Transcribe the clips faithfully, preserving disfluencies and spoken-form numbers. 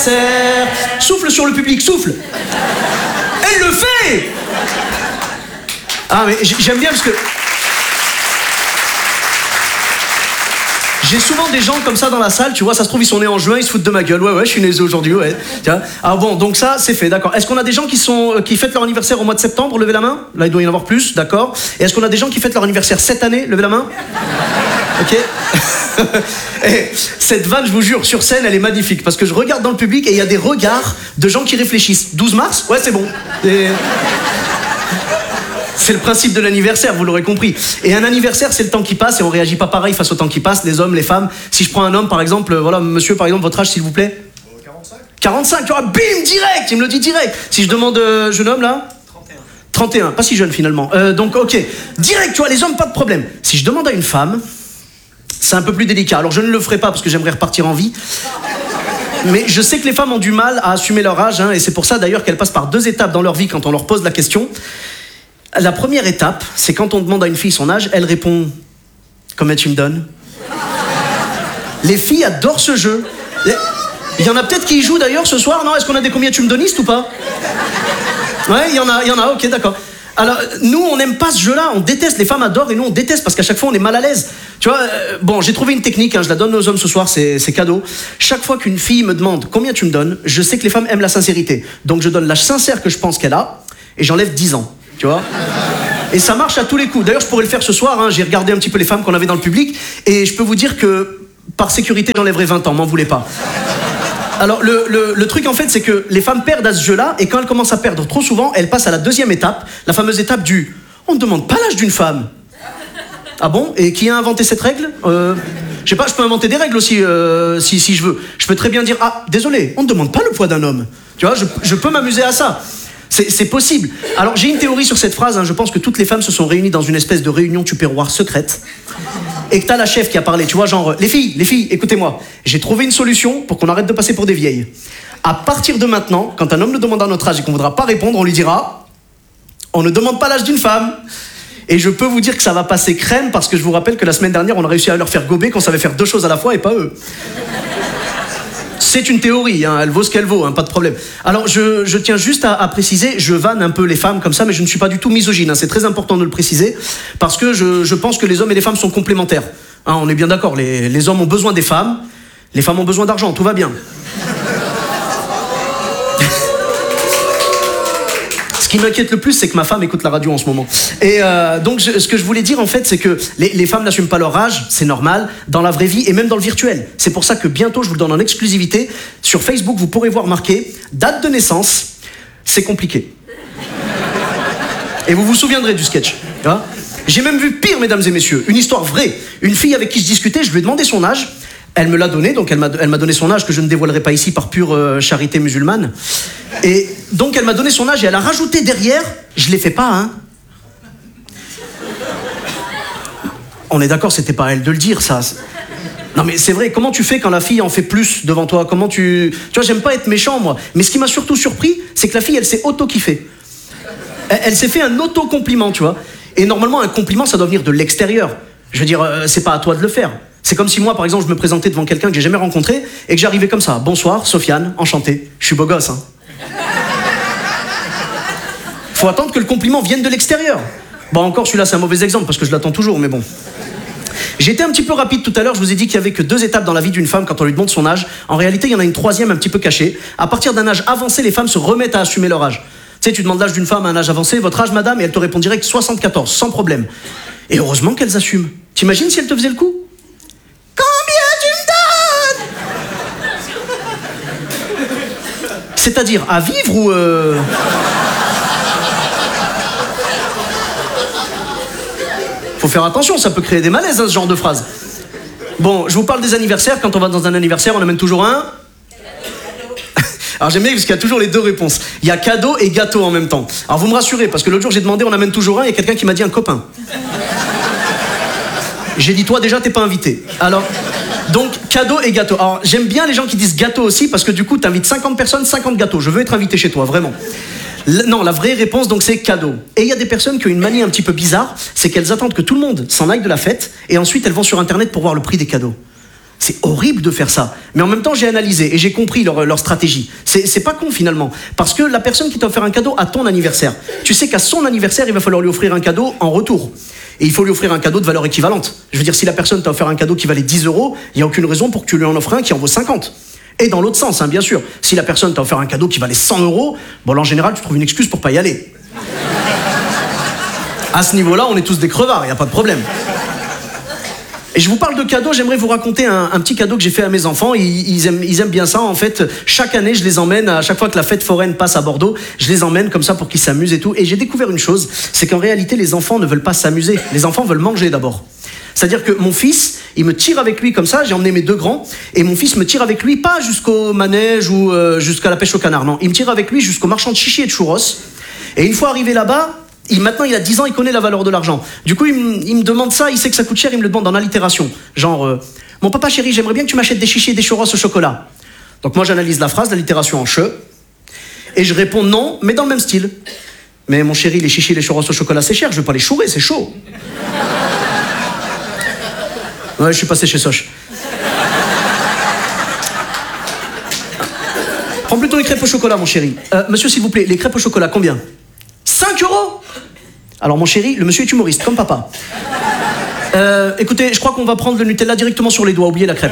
anniversaire. Souffle sur le public, souffle. Elle le fait. Ah mais j'aime bien parce que j'ai souvent des gens comme ça dans la salle, tu vois, ça se trouve ils sont nés en juin, ils se foutent de ma gueule. Ouais ouais, je suis né aujourd'hui, ouais. Tiens. Ah bon, donc ça c'est fait, d'accord. Est-ce qu'on a des gens qui sont qui fêtent leur anniversaire au mois de septembre? Levez la main. Là il doit y en avoir plus, d'accord. Et est-ce qu'on a des gens qui fêtent leur anniversaire cette année? Levez la main. Ok. Et cette vanne, je vous jure, sur scène, elle est magnifique parce que je regarde dans le public et il y a des regards de gens qui réfléchissent. douze mars? Ouais, c'est bon. Et... c'est le principe de l'anniversaire, vous l'aurez compris. Et un anniversaire, c'est le temps qui passe et on réagit pas pareil face au temps qui passe, les hommes, les femmes. Si je prends un homme, par exemple, voilà, monsieur, par exemple, votre âge, s'il vous plaît? quarante-cinq. quarante-cinq, tu vois, bim, direct, il me le dit direct. Si je demande, euh, jeune homme, là? trente et un. trente et un, pas si jeune finalement. Euh, donc, ok, direct, tu vois, les hommes, pas de problème. Si je demande à une femme, c'est un peu plus délicat. Alors, je ne le ferai pas parce que j'aimerais repartir en vie. Mais je sais que les femmes ont du mal à assumer leur âge, hein, et c'est pour ça d'ailleurs qu'elles passent par deux étapes dans leur vie quand on leur pose la question. La première étape, c'est quand on demande à une fille son âge, elle répond « Combien tu me donnes ?» Les filles adorent ce jeu. Il y en a peut-être qui y jouent d'ailleurs ce soir, non? Est-ce qu'on a des combien tu me donnistes ou pas? Ouais, il y en a, il y en a, ok, d'accord. Alors, nous, on n'aime pas ce jeu-là, on déteste, les femmes adorent et nous, on déteste parce qu'à chaque fois, on est mal à l'aise. Tu vois, euh, bon, j'ai trouvé une technique, hein, je la donne aux hommes ce soir, c'est, c'est cadeau. Chaque fois qu'une fille me demande combien tu me donnes, je sais que les femmes aiment la sincérité. Donc, je donne l'âge sincère que je pense qu'elle a et j'enlève dix ans, tu vois. Et ça marche à tous les coups. D'ailleurs, je pourrais le faire ce soir, hein, j'ai regardé un petit peu les femmes qu'on avait dans le public et je peux vous dire que, par sécurité, j'enlèverai vingt ans, m'en voulez pas. Alors, le, le, le truc, en fait, c'est que les femmes perdent à ce jeu-là, et quand elles commencent à perdre trop souvent, elles passent à la deuxième étape, la fameuse étape du « on ne demande pas l'âge d'une femme ». Ah bon? Et qui a inventé cette règle? euh, Je sais pas, je peux inventer des règles aussi, euh, si, si je veux. Je peux très bien dire « ah, désolé, on ne demande pas le poids d'un homme ». Tu vois, je, je peux m'amuser à ça. C'est, c'est possible. Alors, j'ai une théorie sur cette phrase, hein, je pense que toutes les femmes se sont réunies dans une espèce de réunion tupperware secrète. Et que t'as la chef qui a parlé, tu vois, genre, les filles, les filles, écoutez-moi, j'ai trouvé une solution pour qu'on arrête de passer pour des vieilles. À partir de maintenant, quand un homme nous demandera notre âge et qu'on ne voudra pas répondre, on lui dira, on ne demande pas l'âge d'une femme. Et je peux vous dire que ça va passer crème, parce que je vous rappelle que la semaine dernière, on a réussi à leur faire gober qu'on savait faire deux choses à la fois et pas eux. C'est une théorie, hein, elle vaut ce qu'elle vaut, hein, pas de problème. Alors, je, je tiens juste à, à préciser, je vanne un peu les femmes comme ça, mais je ne suis pas du tout misogyne, hein, c'est très important de le préciser, parce que je, je pense que les hommes et les femmes sont complémentaires. Hein, on est bien d'accord, les, les hommes ont besoin des femmes, les femmes ont besoin d'argent, tout va bien. Ce qui m'inquiète le plus, c'est que ma femme écoute la radio en ce moment. Et euh, donc, je, ce que je voulais dire, en fait, c'est que les, les femmes n'assument pas leur âge, c'est normal, dans la vraie vie et même dans le virtuel. C'est pour ça que bientôt, je vous le donne en exclusivité, sur Facebook, vous pourrez voir marqué « date de naissance, c'est compliqué ». Et vous vous souviendrez du sketch. Hein? J'ai même vu pire, mesdames et messieurs, une histoire vraie. Une fille avec qui je discutais, je lui ai demandé son âge. Elle me l'a donné, donc elle m'a, elle m'a donné son âge que je ne dévoilerai pas ici par pure euh, charité musulmane. Et donc elle m'a donné son âge et elle a rajouté derrière, je l'ai fait pas, hein. On est d'accord, c'était pas à elle de le dire, ça. Non mais c'est vrai, comment tu fais quand la fille en fait plus devant toi? Comment tu... Tu vois, j'aime pas être méchant, moi. Mais ce qui m'a surtout surpris, c'est que la fille, elle s'est auto-kiffée. Elle, elle s'est fait un auto-compliment, tu vois. Et normalement, un compliment, ça doit venir de l'extérieur. Je veux dire, euh, c'est pas à toi de le faire. C'est comme si moi, par exemple, je me présentais devant quelqu'un que j'ai jamais rencontré et que j'arrivais comme ça. Bonsoir, Sofiane, enchanté. Je suis beau gosse, hein. Faut attendre que le compliment vienne de l'extérieur. Bon, encore celui-là, c'est un mauvais exemple parce que je l'attends toujours, mais bon. J'étais un petit peu rapide tout à l'heure, je vous ai dit qu'il y avait que deux étapes dans la vie d'une femme quand on lui demande son âge. En réalité, il y en a une troisième un petit peu cachée. À partir d'un âge avancé, les femmes se remettent à assumer leur âge. Tu sais, tu demandes l'âge d'une femme à un âge avancé, votre âge, madame, et elle te répond direct soixante-quatorze, sans problème. Et heureusement qu'elles assument. T'imagines si elle te faisait le coup? C'est-à-dire à vivre ou... Euh... Faut faire attention, ça peut créer des malaises, hein, ce genre de phrase. Bon, je vous parle des anniversaires. Quand on va dans un anniversaire, on amène toujours un... Alors j'aime bien parce qu'il y a toujours les deux réponses. Il y a cadeau et gâteau en même temps. Alors vous me rassurez, parce que l'autre jour j'ai demandé on amène toujours un, et il y a quelqu'un qui m'a dit un copain. J'ai dit toi déjà t'es pas invité. Alors... Donc, cadeau et gâteau. Alors, j'aime bien les gens qui disent gâteau aussi, parce que du coup, t'invites cinquante personnes, cinquante gâteaux. Je veux être invité chez toi, vraiment. L- non, la vraie réponse, donc, c'est cadeau. Et il y a des personnes qui ont une manie un petit peu bizarre, c'est qu'elles attendent que tout le monde s'en aille de la fête, et ensuite, elles vont sur Internet pour voir le prix des cadeaux. C'est horrible de faire ça. Mais en même temps, j'ai analysé et j'ai compris leur, leur stratégie. C'est, c'est pas con finalement. Parce que la personne qui t'a offert un cadeau à ton anniversaire, tu sais qu'à son anniversaire, il va falloir lui offrir un cadeau en retour. Et il faut lui offrir un cadeau de valeur équivalente. Je veux dire, si la personne t'a offert un cadeau qui valait dix euros, il n'y a aucune raison pour que tu lui en offres un qui en vaut cinquante. Et dans l'autre sens, hein, bien sûr. Si la personne t'a offert un cadeau qui valait cent euros, bon là, en général, tu trouves une excuse pour pas y aller. À ce niveau-là, on est tous des crevards, il n'y a pas de problème. Et je vous parle de cadeaux, j'aimerais vous raconter un, un petit cadeau que j'ai fait à mes enfants. Ils, ils, aiment, ils aiment bien ça, en fait. Chaque année, je les emmène, à chaque fois que la fête foraine passe à Bordeaux, je les emmène comme ça pour qu'ils s'amusent et tout. Et j'ai découvert une chose, c'est qu'en réalité, les enfants ne veulent pas s'amuser. Les enfants veulent manger d'abord. C'est-à-dire que mon fils, il me tire avec lui comme ça, j'ai emmené mes deux grands, et mon fils me tire avec lui, pas jusqu'au manège ou euh, jusqu'à la pêche au canard, non. Il me tire avec lui jusqu'au marchand de chichis et de churros. Et une fois arrivé là-bas, Il, maintenant, il a dix ans, il connaît la valeur de l'argent. Du coup, il, m- il me demande ça, il sait que ça coûte cher, il me le demande en allitération. Genre, euh, mon papa chéri, j'aimerais bien que tu m'achètes des chichis et des churros au chocolat. Donc moi, j'analyse la phrase, l'allitération en che, et je réponds non, mais dans le même style. Mais mon chéri, les chichis et les churros au chocolat, c'est cher, je vais pas les chourer, c'est chaud. Ouais, je suis passé chez Soch. Prends plutôt les crêpes au chocolat, mon chéri. Euh, monsieur, s'il vous plaît, les crêpes au chocolat, combien ? cinq euros ? Alors mon chéri, le monsieur est humoriste, comme papa. Euh, écoutez, je crois qu'on va prendre le Nutella directement sur les doigts, oubliez la crêpe.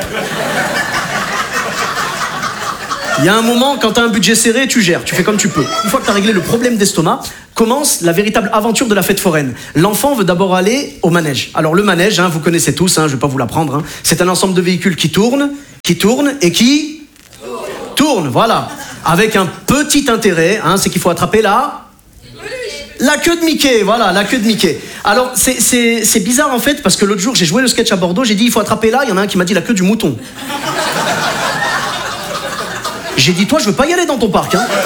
Il y a un moment, quand t'as un budget serré, tu gères, tu fais comme tu peux. Une fois que t'as réglé le problème d'estomac, commence la véritable aventure de la fête foraine. L'enfant veut d'abord aller au manège. Alors le manège, hein, vous connaissez tous, hein, je vais pas vous l'apprendre, hein, c'est un ensemble de véhicules qui tournent, qui tournent et qui... Tournent, voilà. Avec un petit intérêt, hein, c'est qu'il faut attraper la... La queue de Mickey, voilà, la queue de Mickey. Alors, c'est, c'est, c'est bizarre en fait, parce que l'autre jour, j'ai joué le sketch à Bordeaux, j'ai dit, il faut attraper là, il y en a un qui m'a dit la queue du mouton. J'ai dit, toi, je veux pas y aller dans ton parc, hein.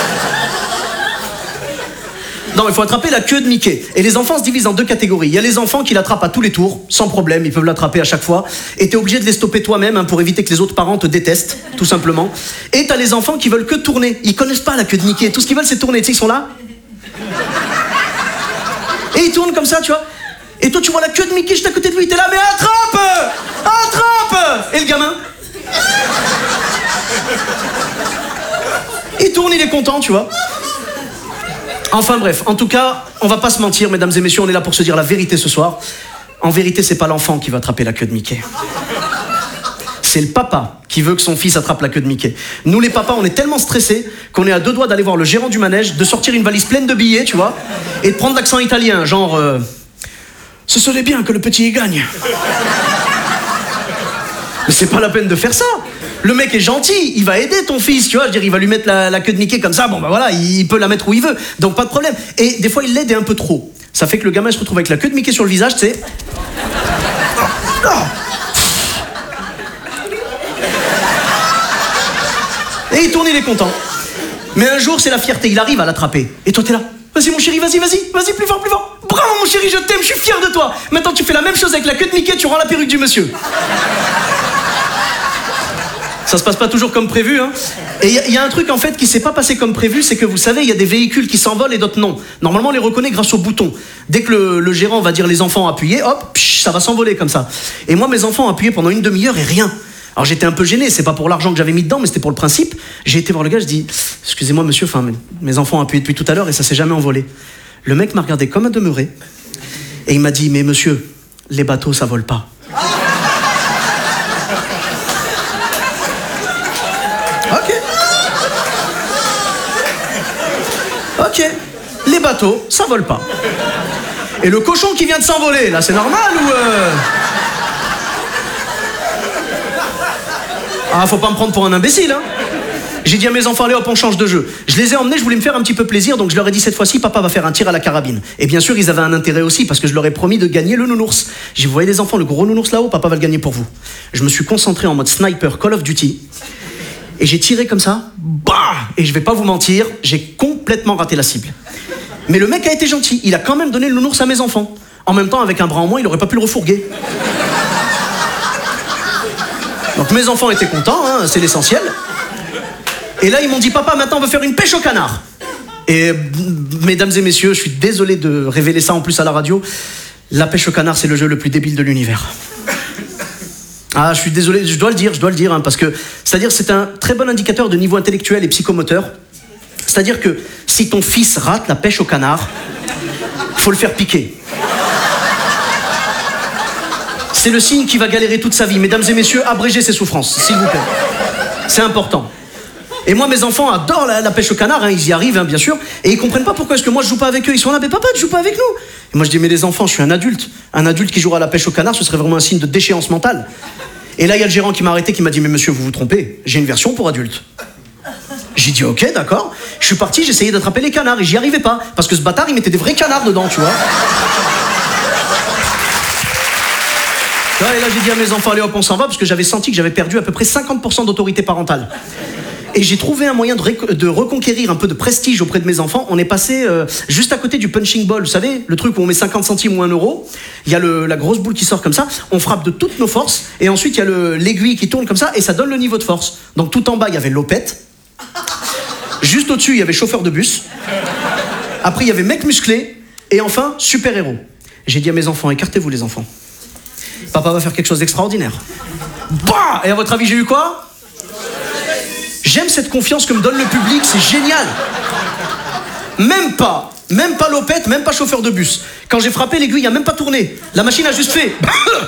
Non, il faut attraper la queue de Mickey. Et les enfants se divisent en deux catégories. Il y a les enfants qui l'attrapent à tous les tours, sans problème, ils peuvent l'attraper à chaque fois. Et t'es obligé de les stopper toi-même, hein, pour éviter que les autres parents te détestent, tout simplement. Et t'as les enfants qui veulent que tourner. Ils connaissent pas la queue de Mickey, tout ce qu'ils veulent, c'est tourner. Tu sais, ils sont là. Et il tourne comme ça, tu vois. Et toi, tu vois la queue de Mickey juste à côté de lui. T'es là, mais attrape Attrape Et le gamin il tourne, il est content, tu vois. Enfin bref, en tout cas, on va pas se mentir, mesdames et messieurs, on est là pour se dire la vérité ce soir. En vérité, c'est pas l'enfant qui va attraper la queue de Mickey. C'est le papa qui veut que son fils attrape la queue de Mickey. Nous, les papas, on est tellement stressés qu'on est à deux doigts d'aller voir le gérant du manège, de sortir une valise pleine de billets, tu vois, et de prendre l'accent italien, genre... Euh, ce serait bien que le petit y gagne. Mais c'est pas la peine de faire ça. Le mec est gentil, il va aider ton fils, tu vois, je veux dire, il va lui mettre la, la queue de Mickey comme ça, bon bah voilà, il peut la mettre où il veut, donc pas de problème. Et des fois, il l'aide un peu trop. Ça fait que le gamin se retrouve avec la queue de Mickey sur le visage, tu sais. Et il tourne, il est content. Mais un jour, c'est la fierté, il arrive à l'attraper. Et toi, t'es là. Vas-y, mon chéri, vas-y, vas-y, vas-y, plus fort, plus fort. Bravo, mon chéri, je t'aime, je suis fier de toi. Maintenant, tu fais la même chose avec la queue de Mickey, tu rends la perruque du monsieur. Ça se passe pas toujours comme prévu, hein. Et il y, y a un truc, en fait, qui s'est pas passé comme prévu, c'est que vous savez, il y a des véhicules qui s'envolent et d'autres non. Normalement, on les reconnaît grâce au bouton. Dès que le, le gérant va dire les enfants appuyez, hop, psh, ça va s'envoler comme ça. Et moi, mes enfants ont appuyé pendant une demi-heure et rien. Alors j'étais un peu gêné, c'est pas pour l'argent que j'avais mis dedans, mais c'était pour le principe. J'ai été voir le gars, je dis, excusez-moi monsieur, enfin, mes, mes enfants ont appuyé depuis tout à l'heure et ça s'est jamais envolé. Le mec m'a regardé comme un demeuré et il m'a dit, mais monsieur, les bateaux ça vole pas. Ok. Ok. Les bateaux, ça vole pas. Et le cochon qui vient de s'envoler, là, c'est normal ou... Euh... Ah, faut pas me prendre pour un imbécile, hein. J'ai dit à mes enfants, allez hop, on change de jeu. Je les ai emmenés, je voulais me faire un petit peu plaisir, donc je leur ai dit cette fois-ci, papa va faire un tir à la carabine. Et bien sûr, ils avaient un intérêt aussi, parce que je leur ai promis de gagner le nounours. J'ai dit, vous voyez les enfants, le gros nounours là-haut, papa va le gagner pour vous. Je me suis concentré en mode sniper Call of Duty, et j'ai tiré comme ça, bah. Et je vais pas vous mentir, j'ai complètement raté la cible. Mais le mec a été gentil, il a quand même donné le nounours à mes enfants. En même temps, avec un bras en moins, il aurait pas pu le refourguer. Donc mes enfants étaient contents, hein, c'est l'essentiel. Et là, ils m'ont dit, papa, maintenant on veut faire une pêche au canard. Et mesdames et messieurs, je suis désolé de révéler ça en plus à la radio, la pêche au canard, c'est le jeu le plus débile de l'univers. Ah, je suis désolé, je dois le dire, je dois le dire, hein, parce que c'est-à-dire c'est un très bon indicateur de niveau intellectuel et psychomoteur. C'est-à-dire que si ton fils rate la pêche au canard, faut le faire piquer. C'est le signe qu'il va galérer toute sa vie. Mesdames et messieurs, abrégez ses souffrances, s'il vous plaît. C'est important. Et moi, mes enfants adorent la, la pêche au canard, hein, ils y arrivent, hein, bien sûr, et ils comprennent pas pourquoi est-ce que moi je joue pas avec eux. Ils sont là, mais papa, tu joues pas avec nous. Et moi je dis, mais les enfants, je suis un adulte. Un adulte qui jouera à la pêche au canard, ce serait vraiment un signe de déchéance mentale. Et là, il y a le gérant qui m'a arrêté, qui m'a dit, mais monsieur, vous vous trompez, j'ai une version pour adultes. J'ai dit, ok, d'accord. Je suis parti, j'essayais d'attraper les canards, et j'y arrivais pas, parce que ce bâtard, il mettait des vrais canards dedans, tu vois. Et là, j'ai dit à mes enfants, allez hop, on s'en va, parce que j'avais senti que j'avais perdu à peu près cinquante pour cent d'autorité parentale. Et j'ai trouvé un moyen de, ré- de reconquérir un peu de prestige auprès de mes enfants. On est passé euh, juste à côté du punching ball, vous savez, le truc où on met cinquante centimes ou un euro. Il y a le, la grosse boule qui sort comme ça. On frappe de toutes nos forces. Et ensuite, il y a le, l'aiguille qui tourne comme ça et ça donne le niveau de force. Donc tout en bas, il y avait l'opette. Juste au-dessus, il y avait chauffeur de bus. Après, il y avait mec musclé. Et enfin, super-héros. J'ai dit à mes enfants, écartez-vous les enfants. Papa va faire quelque chose d'extraordinaire. Bah ! Et à votre avis, j'ai eu quoi ? J'aime cette confiance que me donne le public, c'est génial. Même pas, même pas l'opette, même pas chauffeur de bus. Quand j'ai frappé, l'aiguille a même pas tourné. La machine a juste fait.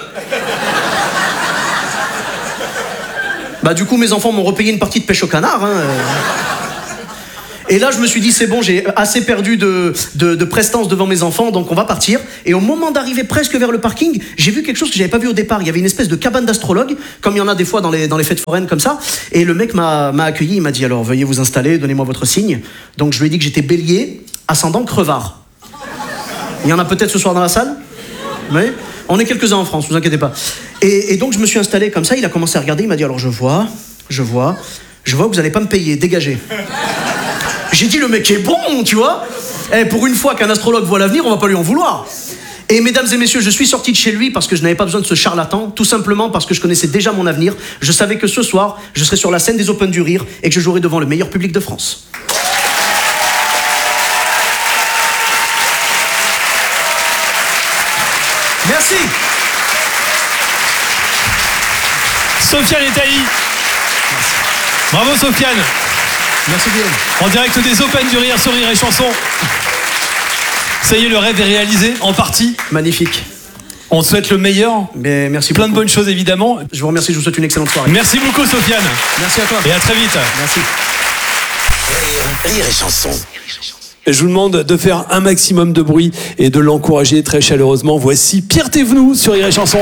Bah du coup, mes enfants m'ont repayé une partie de pêche au canard. Hein. Et là, je me suis dit, c'est bon, j'ai assez perdu de, de, de prestance devant mes enfants, donc on va partir. Et au moment d'arriver presque vers le parking, j'ai vu quelque chose que j'avais pas vu au départ. Il y avait une espèce de cabane d'astrologue, comme il y en a des fois dans les, dans les fêtes foraines comme ça. Et le mec m'a, m'a accueilli, il m'a dit, alors veuillez vous installer, donnez-moi votre signe. Donc je lui ai dit que j'étais bélier, ascendant crevard. Il y en a peut-être ce soir dans la salle ? Oui. On est quelques-uns en France, vous inquiétez pas. Et, et donc je me suis installé comme ça, il a commencé à regarder, il m'a dit, alors je vois, je vois, je vois que vous n'allez pas me payer, dégagez. J'ai dit, le mec est bon, tu vois. Eh, pour une fois qu'un astrologue voit l'avenir, on va pas lui en vouloir. Et mesdames et messieurs, je suis sorti de chez lui parce que je n'avais pas besoin de ce charlatan, tout simplement parce que je connaissais déjà mon avenir. Je savais que ce soir, je serais sur la scène des Open du Rire et que je jouerais devant le meilleur public de France. Merci. Sofiane et Taï. Bravo Sofiane. Merci bien. En direct des Open du Rire sur Rire et Chanson. Ça y est, le rêve est réalisé, en partie. Magnifique. On te souhaite le meilleur. Mais merci Plein beaucoup. de bonnes choses, évidemment. Je vous remercie, je vous souhaite une excellente soirée. Merci beaucoup, Sofiane. Merci à toi. Et à très vite. Merci. Rire, Rire et Chanson. Je vous demande de faire un maximum de bruit et de l'encourager très chaleureusement. Voici Pierre Thévenoud sur Rire et Chanson.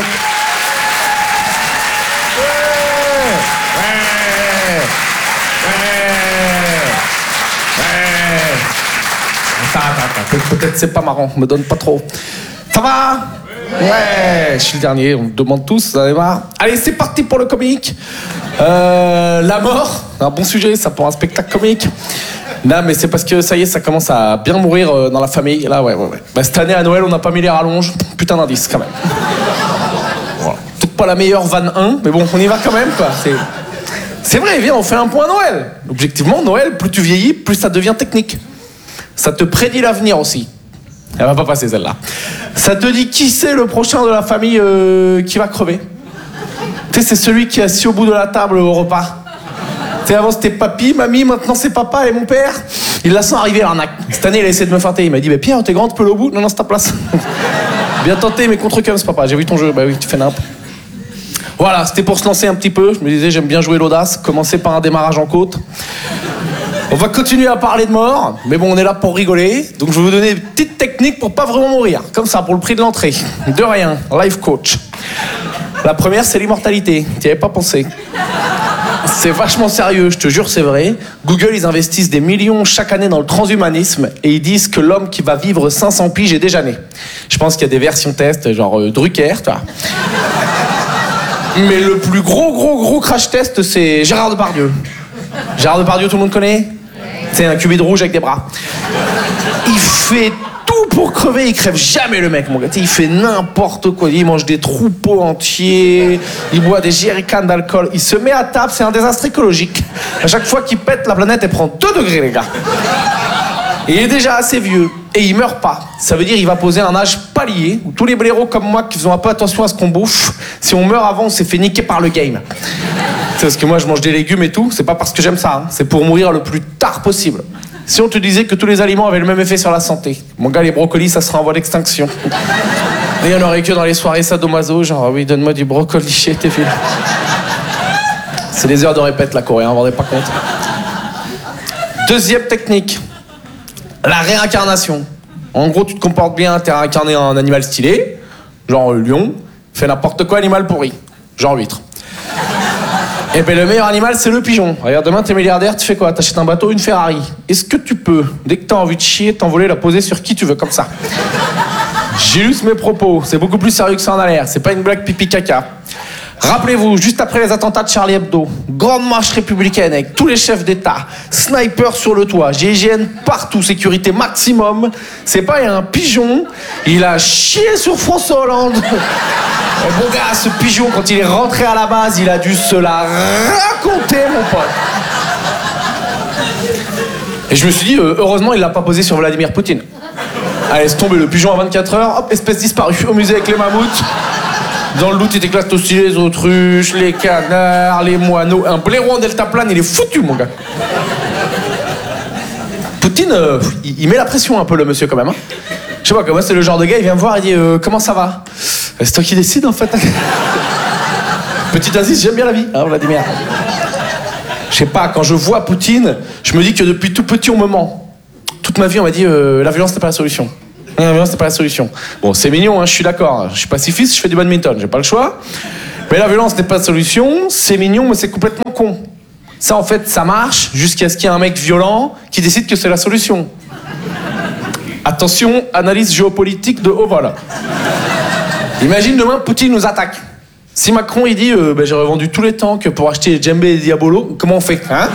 Peut-être c'est pas marrant, me donne pas trop. Ça va ? Ouais, je suis le dernier, on me demande tous, vous en avez marre. Allez, c'est parti pour le comique. Euh, la mort, un bon sujet, ça pour un spectacle comique. Non, mais c'est parce que ça y est, ça commence à bien mourir dans la famille. Là, ouais, ouais, ouais. Bah, cette année à Noël, on n'a pas mis les rallonges. Putain d'indice, quand même. Voilà. Peut-être pas la meilleure vanne un, mais bon, on y va quand même, quoi. C'est, c'est vrai, viens, on fait un point à Noël. Objectivement, Noël, plus tu vieillis, plus ça devient technique. Ça te prédit l'avenir aussi. Elle va pas passer celle-là. Ça te dit qui c'est le prochain de la famille euh, qui va crever. Tu sais, c'est celui qui est assis au bout de la table au repas. Tu sais, avant c'était papy, mamie, maintenant c'est papa et mon père. Il la sent arriver, l'arnaque. Cette année, il a essayé de me feinter. Il m'a dit, bah, Pierre, t'es grande, tu peux aller au bout ? Non, non, c'est ta place. Bien tenté, mais contre Cums, papa. J'ai vu ton jeu. Bah oui, tu fais n'importe. Voilà, c'était pour se lancer un petit peu. Je me disais, j'aime bien jouer l'audace. Commencer par un démarrage en côte. On va continuer à parler de mort, mais bon, on est là pour rigoler. Donc je vais vous donner une petite technique pour pas vraiment mourir. Comme ça, pour le prix de l'entrée. De rien, life coach. La première, c'est l'immortalité. T'y avais pas pensé. C'est vachement sérieux, je te jure, c'est vrai. Google, ils investissent des millions chaque année dans le transhumanisme et ils disent que l'homme qui va vivre cinq cents piges est déjà né. Je pense qu'il y a des versions test, genre euh, Drucker, tu vois. Mais le plus gros, gros, gros crash test, c'est Gérard Depardieu. Gérard Depardieu, tout le monde connaît ? C'est un cubide rouge avec des bras. Il fait tout pour crever, il crève jamais le mec, mon gars. Il fait n'importe quoi, il mange des troupeaux entiers, il boit des jerrycans d'alcool, il se met à table, c'est un désastre écologique. À chaque fois qu'il pète, la planète, elle prend deux degrés, les gars. Et il est déjà assez vieux. et il meurt pas. Ça veut dire qu'il va poser un âge palier où tous les blaireaux comme moi qui faisons un peu attention à ce qu'on bouffe, si on meurt avant, on s'est fait niquer par le game. C'est parce que moi je mange des légumes et tout, c'est pas parce que j'aime ça, hein. C'est pour mourir le plus tard possible. Si on te disait que tous les aliments avaient le même effet sur la santé, mon gars, les brocolis, ça serait en voie d'extinction. Et on aurait que dans les soirées sadomaso, genre, ah oui, donne-moi du brocoli chez tes filles. C'est des heures de répète, la Corée, hein, vous vous rendez pas compte. Deuxième technique, la réincarnation. En gros, tu te comportes bien, t'es réincarné en animal stylé, genre euh, lion, fais n'importe quoi, animal pourri, genre huître. Et bien le meilleur animal, c'est le pigeon. Regarde, demain, t'es milliardaire, tu fais quoi? T'achètes un bateau, une Ferrari. Est-ce que tu peux, dès que t'as envie de chier, t'envoler, la poser sur qui tu veux, comme ça? J'illustre mes propos, c'est beaucoup plus sérieux que ça en a l'air, c'est pas une blague pipi caca. Rappelez-vous, juste après les attentats de Charlie Hebdo, grande marche républicaine avec tous les chefs d'État, sniper sur le toit, G I G N partout, sécurité maximum. C'est pas, il y a un pigeon, il a chié sur François Hollande. Et bon gars, ce pigeon, quand il est rentré à la base, il a dû se la raconter, mon pote. Et je me suis dit, euh, heureusement, il l'a pas posé sur Vladimir Poutine. Allez, laisse tomber le pigeon à vingt-quatre heures, hop, espèce disparue au musée avec les mammouths. Dans le loot, il éclate aussi les autruches, les canards, les moineaux. Un blaireau en deltaplane, il est foutu, mon gars. Poutine, euh, il, il met la pression un peu, le monsieur, quand même. Hein. Je sais pas, comment c'est le genre de gars, il vient me voir et dit euh, comment ça va? C'est toi qui décides, en fait. Petit indice, j'aime bien la vie, hein, Vladimir. Je sais pas, quand je vois Poutine, je me dis que depuis tout petit, on me ment. Toute ma vie, on m'a dit euh, la violence n'est pas la solution. La violence n'est pas la solution. Bon, c'est mignon, hein, je suis d'accord. Je suis pacifiste, je fais du badminton, j'ai pas le choix. Mais la violence n'est pas la solution, c'est mignon, mais c'est complètement con. Ça, en fait, ça marche jusqu'à ce qu'il y ait un mec violent qui décide que c'est la solution. Attention, analyse géopolitique de haut vol. Imagine demain, Poutine nous attaque. Si Macron, il dit euh, bah, j'ai revendu tous les tanks pour acheter les djembés et Diabolo, comment on fait, hein?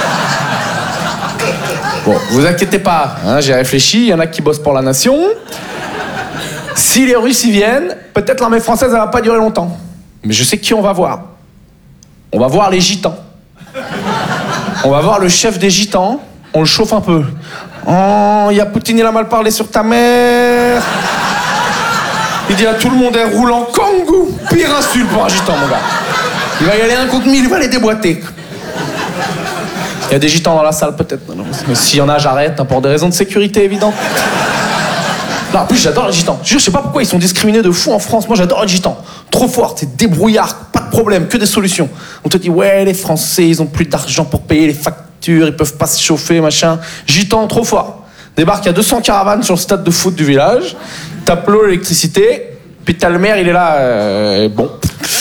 Bon, vous inquiétez pas, hein, j'ai réfléchi, il y en a qui bossent pour la nation. Si les Russes y viennent, peut-être l'armée française, elle va pas durer longtemps. Mais je sais qui on va voir. On va voir les gitans. On va voir le chef des gitans, on le chauffe un peu. Oh, il y a Poutine, il a mal parlé sur ta mère. Il dit à tout le monde, elle roule en kangou. Pire insulte pour un gitan, mon gars. Il va y aller un contre mille, il va les déboîter. Il y a des gitans dans la salle, peut-être. Non, mais s'il y en a, j'arrête, hein, pour des raisons de sécurité évidentes. Non, en plus, j'adore les gitans. Je sais pas pourquoi ils sont discriminés de fou en France. Moi, j'adore les gitans. Trop fort, c'est débrouillard, pas de problème, que des solutions. On te dit, ouais, les Français, ils ont plus d'argent pour payer les factures, ils peuvent pas se chauffer, machin. Gitans, trop fort. Débarque à deux cents caravanes sur le stade de foot du village, tape l'eau, l'électricité, puis t'as le maire, il est là, euh, bon.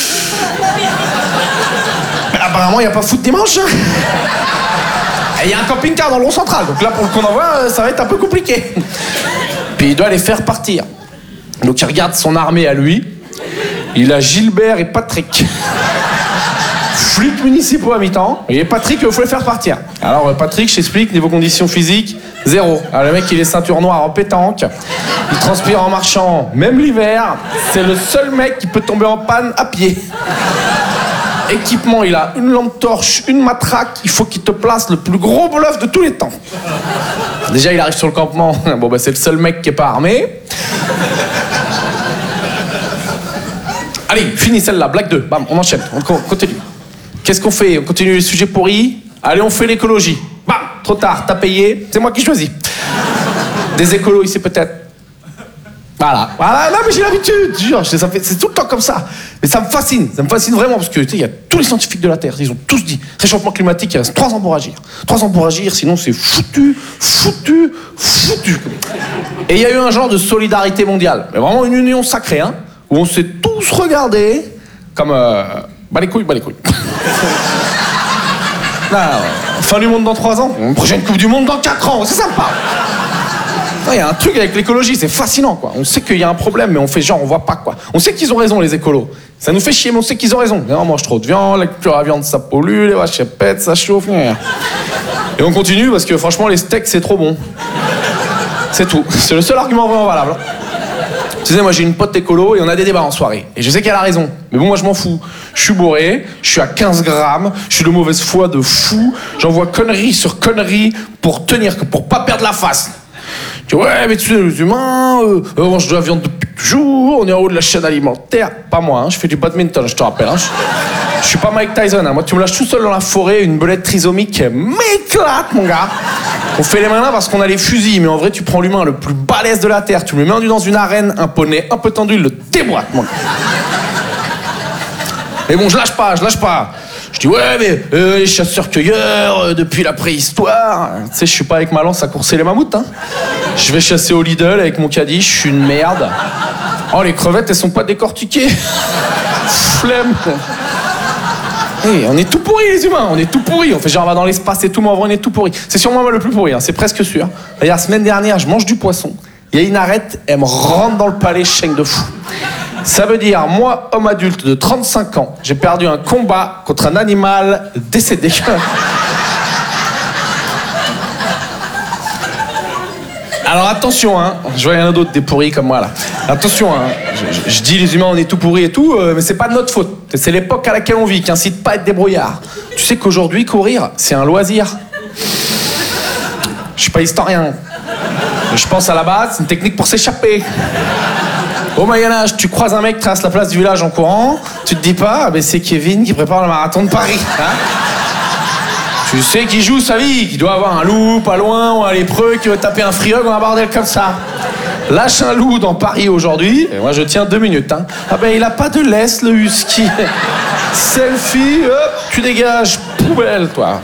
Mais apparemment, il n'y a pas foot dimanche. Il y a un camping-car dans le rond central, donc là, pour le qu'on envoie, ça va être un peu compliqué. Puis il doit les faire partir. Donc il regarde son armée à lui. Il a Gilbert et Patrick. Flics municipaux à mi-temps. Et Patrick, il faut les faire partir. Alors Patrick, je t'explique, niveau conditions physiques, zéro. Alors le mec, il est ceinture noire en pétanque. Il transpire en marchant, même l'hiver. C'est le seul mec qui peut tomber en panne à pied. Équipement, il a une lampe torche, une matraque. Il faut qu'il te place le plus gros bluff de tous les temps. Déjà, il arrive sur le campement. Bon, bah, c'est le seul mec qui est pas armé. Allez, fini celle-là, blague deux. Bam, on enchaîne, on continue. Qu'est-ce qu'on fait? On continue les sujets pourris. Allez, on fait l'écologie. Bam, trop tard, t'as payé. C'est moi qui choisis. Des écolos ici, peut-être. Voilà, voilà, non mais j'ai l'habitude, jure, ça fait, c'est tout le temps comme ça. Mais ça me fascine, ça me fascine vraiment parce que tu sais, il y a tous les scientifiques de la Terre, ils ont tous dit réchauffement climatique, il reste trois ans pour agir. Trois ans pour agir, sinon c'est foutu, foutu, foutu. Et il y a eu un genre de solidarité mondiale, mais vraiment une union sacrée, hein, où on s'est tous regardés comme euh, bah les couilles, bah les couilles. Non, fin du monde dans trois ans, prochaine Coupe du Monde dans quatre ans, c'est sympa. Il y a un truc avec l'écologie, c'est fascinant, quoi. On sait qu'il y a un problème, mais on fait genre, on voit pas, quoi. On sait qu'ils ont raison, les écolos. Ça nous fait chier, mais on sait qu'ils ont raison. On mange trop de viande, la culture à viande, ça pollue, les vaches, elles pètent, ça chauffe. Et on continue parce que, franchement, les steaks, c'est trop bon. C'est tout. C'est le seul argument vraiment valable. Tu sais, moi, j'ai une pote écolo et on a des débats en soirée. Et je sais qu'elle a raison. Mais bon, moi, je m'en fous. Je suis bourré, je suis à quinze grammes, je suis de mauvaise foi de fou. J'envoie conneries sur conneries pour tenir, pour pas perdre la face. Je dis, ouais, mais tu sais, les humains, euh, on mange de la viande depuis toujours, on est en haut de la chaîne alimentaire. Pas moi, hein, je fais du badminton, je te rappelle. Hein. Je, je suis pas Mike Tyson, hein. Moi, tu me lâches tout seul dans la forêt, une belette trisomique m'éclate, mon gars. On fait les malins parce qu'on a les fusils, mais en vrai, tu prends l'humain le plus balèze de la Terre, tu me le mets dans une arène, un poney un peu tendu, il le déboîte, mon gars. Mais bon, je lâche pas, je lâche pas. Je dis, ouais, mais euh, les chasseurs-cueilleurs, euh, depuis la préhistoire. Tu sais, je suis pas avec ma lance à courser les mammouths, hein. Je vais chasser au Lidl avec mon caddie, je suis une merde. Oh, les crevettes, elles sont pas décortiquées. Flemme. Hey, on est tout pourris, les humains, on est tout pourris. On fait genre, on va dans l'espace et tout, mais en vrai, on est tout pourris. C'est sûrement moi le plus pourri, hein, c'est presque sûr. D'ailleurs, la semaine dernière, je mange du poisson. Il y a une arête, elle me rentre dans le palais, chèque de fou. Ça veut dire, moi, homme adulte de trente-cinq ans, j'ai perdu un combat contre un animal décédé. Alors attention, hein, je vois, il y en a d'autres des pourris comme moi là. Attention, hein, je, je, je dis les humains on est tout pourris et tout, euh, mais c'est pas de notre faute. C'est l'époque à laquelle on vit qui incite pas à être débrouillard. Tu sais qu'aujourd'hui, courir, c'est un loisir. Je suis pas historien. Mais je pense à la base, c'est une technique pour s'échapper. Au Moyen-Âge, tu croises un mec trace la place du village en courant, tu te dis pas, ah ben c'est Kevin qui prépare le marathon de Paris. Hein, tu sais qu'il joue sa vie, qu'il doit avoir un loup pas loin, ou un lépreux qui veut taper un free hug ou un bordel comme ça. Lâche un loup dans Paris aujourd'hui, et moi je tiens deux minutes. Hein. Ah ben il a pas de laisse le husky. Selfie, hop, tu dégages, poubelle toi.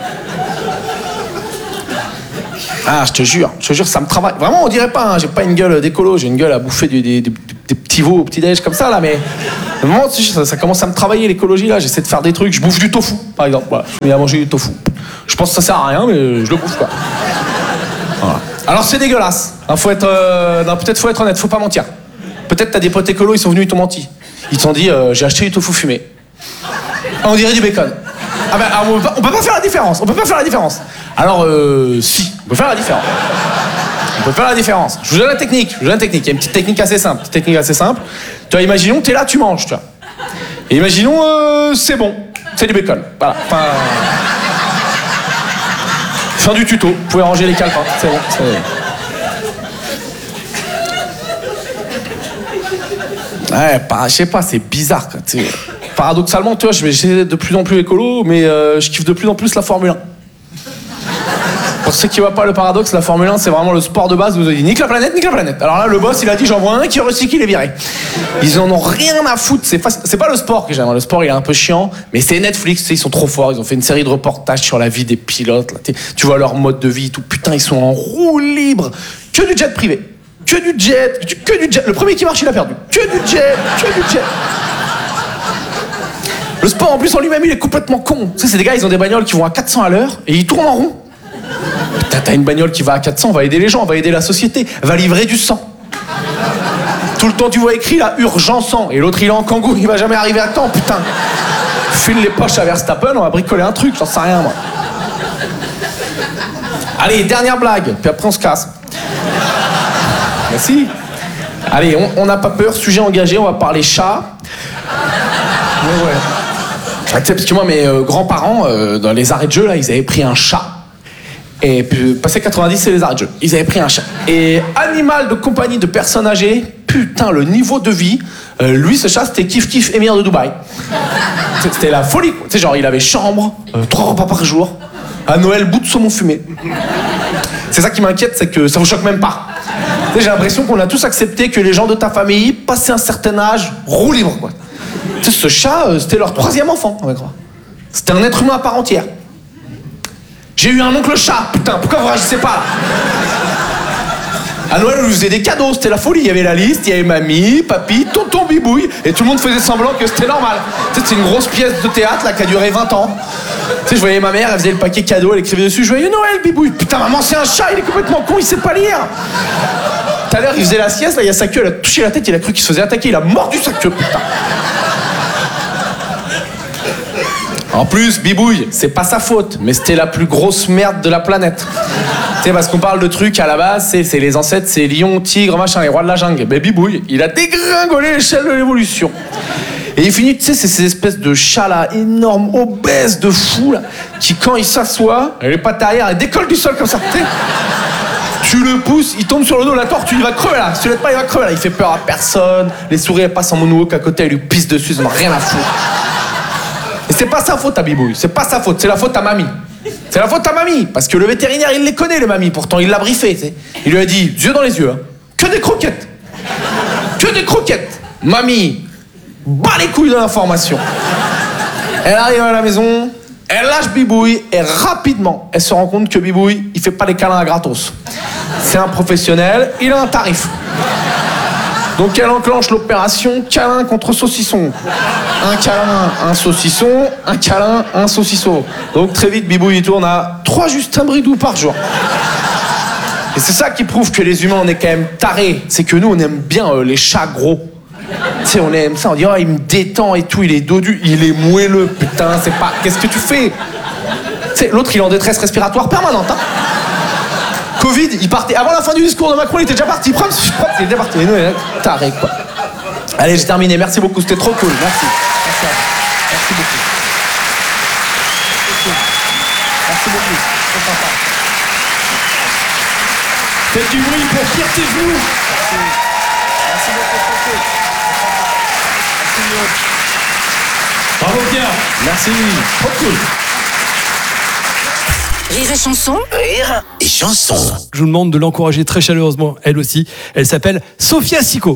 Ah, je te jure, je te jure, ça me travaille. Vraiment, on dirait pas, hein, j'ai pas une gueule d'écolo, j'ai une gueule à bouffer des, des, des, des petits veaux au petit-déj comme ça, là, mais... Vraiment, ça, ça commence à me travailler, l'écologie, là, j'essaie de faire des trucs, je bouffe du tofu, par exemple, voilà, je me mets à manger du tofu. Je pense que ça sert à rien, mais je le bouffe, quoi. Voilà. Alors, c'est dégueulasse, hein, faut être... Euh, non, peut-être faut être honnête, faut pas mentir. Peut-être t'as des potes écolos, ils sont venus, ils t'ont menti. Ils t'ont dit, euh, j'ai acheté du tofu fumé. Ah, on dirait du bacon. Ah ben, on, peut pas, on peut pas faire la différence, on peut pas faire la différence. Alors, euh, si, on peut faire la différence. On peut faire la différence. Je vous donne la technique, je vous donne la technique. Il y a une petite technique assez simple, petite technique assez simple. Tu vois, imaginons, t'es là, tu manges, tu vois. Et imaginons, euh, c'est bon, c'est du bacon. Voilà. Enfin, fin du tuto. Vous pouvez ranger les calepins. C'est bon. C'est... Ouais, bah, je sais pas, c'est bizarre, quoi. T'sais. Paradoxalement, tu vois, je vais essayer de plus en plus écolo, mais euh, je kiffe de plus en plus la Formule un. Pour ceux qui voient pas le paradoxe, la Formule un, c'est vraiment le sport de base où vous avez dit nique la planète, nique la planète. Alors là, le boss, il a dit j'en vois un qui recycle, il est viré. Ils en ont rien à foutre. C'est, faci... c'est pas le sport que j'aime. Le sport, il est un peu chiant, mais c'est Netflix, tu sais, ils sont trop forts. Ils ont fait une série de reportages sur la vie des pilotes. Là. Tu vois leur mode de vie, tout. Putain, ils sont en roue libre. Que du jet privé. Que du jet. Que du jet. Le premier qui marche, il a perdu. Que du jet. Que du jet. Le sport, en plus, en lui-même, il est complètement con. Tu sais, c'est des gars, ils ont des bagnoles qui vont à quatre cents à l'heure et ils tournent en rond. Putain, t'as une bagnole qui va à quatre cents, va aider les gens, va aider la société, va livrer du sang. Tout le temps, tu vois écrit là, urgent sang. Et l'autre, il est en kangou, il va jamais arriver à temps, putain. File les poches à Verstappen, on va bricoler un truc, j'en sais rien, moi. Allez, dernière blague, puis après on se casse. Merci. Allez, on n'a pas peur, sujet engagé, on va parler chat. Mais ouais. Ah, tu sais, parce que moi, mes euh, grands-parents, euh, dans les arrêts de jeu, là, ils avaient pris un chat. Et puis, passé quatre-vingt-dix, c'est les arrêts de jeu. Ils avaient pris un chat. Et animal de compagnie de personnes âgées, putain, le niveau de vie, euh, lui, ce chat, c'était kiff-kiff émir de Dubaï. C'était la folie, quoi. Tu sais, genre, il avait chambre, euh, trois repas par jour, à Noël, bout de saumon fumé. C'est ça qui m'inquiète, c'est que ça vous choque même pas. Tu sais, j'ai l'impression qu'on a tous accepté que les gens de ta famille, passé un certain âge, roulent libre, quoi. Tu sais, ce chat, euh, c'était leur troisième enfant, on va croire. C'était un être humain à part entière. J'ai eu un oncle chat, putain, pourquoi vous réagissez pas là? À Noël, on lui faisait des cadeaux, c'était la folie. Il y avait la liste, il y avait mamie, papy, tonton bibouille, et tout le monde faisait semblant que c'était normal. Tu sais, c'était une grosse pièce de théâtre là qui a duré vingt ans. Tu sais, je voyais ma mère, elle faisait le paquet cadeau, elle écrivait dessus, joyeux Noël, bibouille. Putain, maman, c'est un chat, il est complètement con, il sait pas lire. Tout à l'heure, il faisait la sieste, là, il y a sa queue, elle a touché la tête, il a cru qu'il se faisait attaquer, il a mordu sa queue, putain. En plus, Bibouille, c'est pas sa faute, mais c'était la plus grosse merde de la planète. Tu sais, parce qu'on parle de trucs à la base, c'est, c'est les ancêtres, c'est lion, tigre, machin, les rois de la jungle. Mais Bibouille, il a dégringolé l'échelle de l'évolution. Et il finit, tu sais, c'est ces espèces de chats là, énormes, obèses, de fous là, qui quand il s'assoit, les pattes arrière, elles décollent du sol comme ça. Tu sais, tu Tu le pousses, il tombe sur le dos, la tortue, il va crever là. Si tu l'aides pas, il va crever là. Il fait peur à personne. Les souris, elles passent en moonwalk à côté, elles lui pissent dessus, ils en ont rien à foutre. Et c'est pas sa faute à Bibouille, c'est pas sa faute, c'est la faute à mamie. C'est la faute à mamie, parce que le vétérinaire, il les connaît, les mamies, pourtant il l'a briefé, tu sais. Il lui a dit, yeux dans les yeux, hein. Que des croquettes. Que des croquettes. Mamie, bat les couilles de l'information. Elle arrive à la maison, elle lâche Bibouille, et rapidement, elle se rend compte que Bibouille, il fait pas les câlins à gratos. C'est un professionnel, il a un tarif. Donc elle enclenche l'opération câlin contre saucisson. Un câlin, un saucisson, un câlin, un saucisson. Donc très vite, Bibouille il tourne à trois Justin Bridou par jour. Et c'est ça qui prouve que les humains, on est quand même tarés. C'est que nous, on aime bien euh, les chats gros. Tu sais, on aime ça, on dit, oh, il me détend et tout, il est dodu, il est moelleux, putain, c'est pas... Qu'est-ce que tu fais? Tu sais, l'autre, il est en détresse respiratoire permanente, hein. Covid, il partait avant la fin du discours de Macron, il était déjà parti. Prends, il est déjà parti. Mais nous, on est tarés, quoi. Allez, j'ai terminé. Merci beaucoup, c'était trop cool. Merci. Merci à vous. Merci beaucoup. Merci beaucoup. C'est sympa. Faites du bruit pour Pierre Thévenoud. Merci. Merci beaucoup, trop cool. Merci. Bravo Pierre. Merci. Trop cool. Rire et chanson. Rire et chanson. Je vous demande de l'encourager très chaleureusement, elle aussi. Elle s'appelle Sophia Sicko.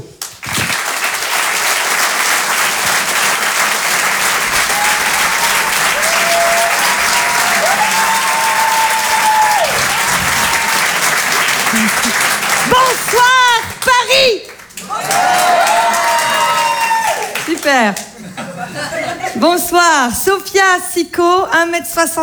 Bonsoir Paris. Super. Bonsoir Sophia Sicko, un mètre soixante.